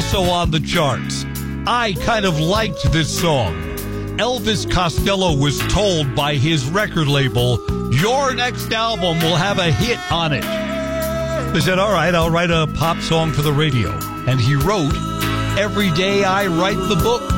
also on the charts. I kind of liked this song. Elvis Costello was told by his record label, your next album will have a hit on it. They said, all right, I'll write a pop song for the radio. And he wrote, Every Day I Write the Book.